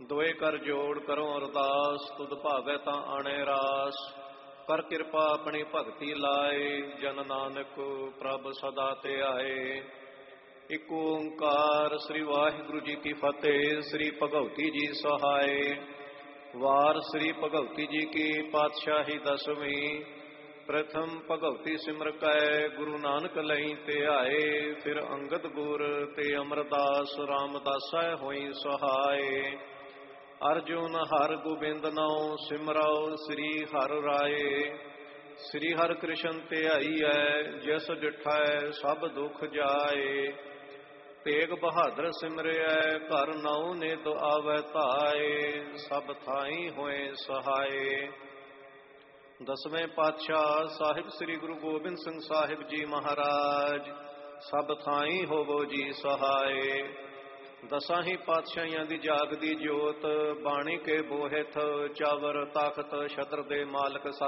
ਦੋਏ ਕਰ ਜੋੜ ਕਰੋ ਅਰਦਾਸ, ਤੁਧ ਭਾਵੈ ਤਾਂ ਆਣੇ ਰਾਸ। ਕਰ ਕਿਰਪਾ ਆਪਣੀ ਭਗਤੀ ਲਾਏ, ਜਨ ਨਾਨਕ ਪ੍ਰਭ ਸਦਾ ਤੇ ਆਏ। ਇਕ ਓੰਕਾਰ ਸ੍ਰੀ ਵਾਹਿਗੁਰੂ ਜੀ ਕੀ ਫਤਿਹ। ਸ੍ਰੀ ਭਗਉਤੀ ਜੀ ਸਹਾਏ। ਵਾਰ ਸ੍ਰੀ ਭਗਉਤੀ ਜੀ ਕੀ ਪਾਤਸ਼ਾਹੀ ਦਸਵੀਂ। ਪ੍ਰਥਮ ਭਗਉਤੀ ਸਿਮਰ ਕੈ, ਗੁਰੂ ਨਾਨਕ ਲਈ ਤੇ ਆਏ। ਫਿਰ ਅੰਗਦ ਗੁਰ ਤੇ ਅਮਰਦਾਸ, ਰਾਮਦਾਸਾ ਹੋਈ ਸਹਾਏ। ਅਰਜੁਨ ਹਰ ਗੋਬਿੰਦ ਨਾਉ, ਸਿਮਰਉ ਸ੍ਰੀ ਹਰਿ ਰਾਏ। ਸ੍ਰੀ ਹਰਿ ਕ੍ਰਿਸ਼ਨ ਧਿਆਈਐ, ਜਿਸ ਡਿਠੈ ਸਭ ਦੁਖ ਜਾਏ। ਤੇਗ ਬਹਾਦਰ ਸਿਮਰਿਐ, ਘਰ ਨਉ ਨਿਤ ਆਵੈ ਧਾਏ। ਸਭ ਥਾਈ ਹੋਏ ਸਹਾਏ। ਦਸਵੇਂ ਪਾਤਸ਼ਾਹ ਸਾਹਿਬ ਸ੍ਰੀ ਗੁਰੂ ਗੋਬਿੰਦ ਸਿੰਘ ਸਾਹਿਬ ਜੀ ਮਹਾਰਾਜ, ਸਭ ਥਾਈ ਹੋਵੋ ਜੀ ਸਹਾਏ। ਦਸਾਂ ਹੀ ਪਾਤਸ਼ਾਹੀਆਂ ਦੀ ਜਾਗਦੀ ਜੋਤ, ਬਾਣੀ ਕੇ ਬੋਹਿਥ, ਚਾਵਰ ਤਖਤ ਛਤਰ ਦੇ ਮਾਲਕ